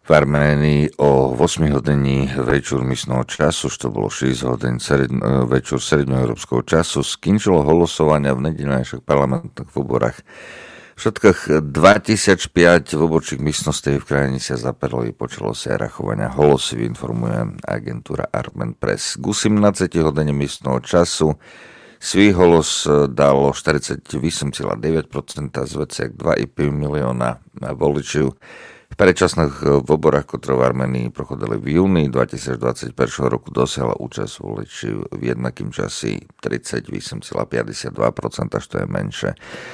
v Arménii o 8 hodení večer místneho času, što bolo 6 hodín večer srednjoeurópskeho času, skončilo hlasovanie v nedeľných parlamentných voľbách. Všetkých 2005 voľbočích místností v krajine sa zaperlo i počalo sa aj rachovania hlasov, informuje agentúra Armen Press. K 18 hodení místneho času svý hlas dalo 48,9% z veciak 2,5 milióna voličov. V predčasných voľbách, ktoré v Arménii prochodili v júni 2021 roku, dosiahla účasť voličov v jednakým časi 38,52%, što je menšie.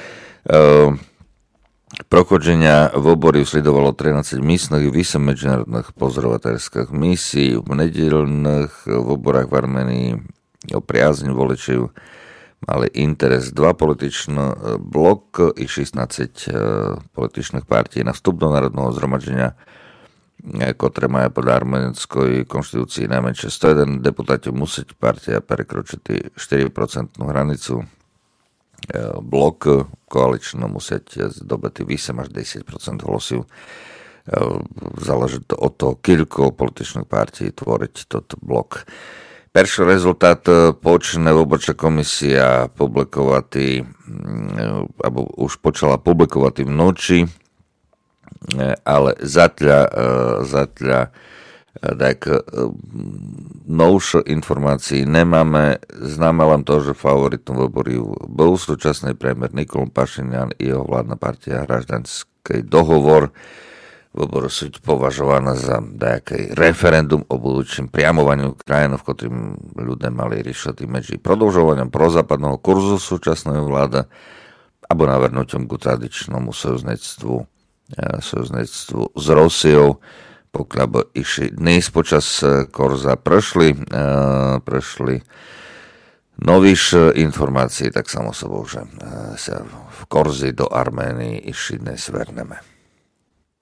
Prochodzenia voľby sledovalo 13 místnych i 8 medzinárodných pozorovateľských misií. V nedeľných voľbách v Arménii o priazni voličov mali interes 2 političný blok i 16 političných partí na vstup do národného zhromaždenia, ktoré majú podľa arménskej konštitúcii najmenšie 101 deputáti, musieť partia prekročiť 4% hranicu. Blok koalično musieť zdobať 8 až 10% hlasov. Záleží to od toho, koľko političných partí tvoriť toto blok. Perší rezultát počne voľbočná komisia publikovať, alebo už počala publikovať v noči, ale zatiaľ tak novšie informácií nemáme. Známe len to, že favoritom voľbov bol súčasný premiér Nikol Pašinjan i jeho vládna partia Hraždanský dohovor. Voľby sú považované za nejaký referendum o budúčim priamovaniu krajiny, v ktorým ľudia mali riešiť medzi prodĺžovaním prozápadného kurzu súčasnej vlády alebo navrhnutím k tradičnému sojuznectvu s Rusiou. Pokiaľ by išli dnes počas kurza prešli novíš informácií, tak samo sebou, že sa v kurzi do Arménii išli dnes verneme.